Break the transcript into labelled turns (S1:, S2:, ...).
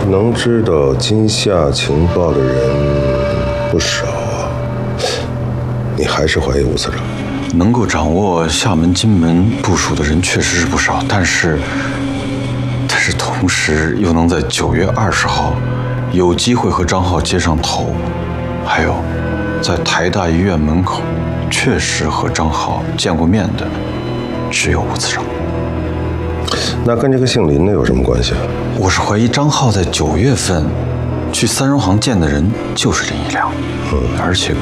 S1: 能知道金夏情报的人不少啊，你还是怀疑吴司长？
S2: 能够掌握厦门、金门部署的人确实是不少，但是同时又能在9月20号有机会和张浩接上头，还有在台大医院门口确实和张浩见过面的，只有吴司长。
S1: 那跟这个姓林的有什么关系啊？
S2: 我是怀疑张浩在9月份去三荣行见的人就是林一良，而且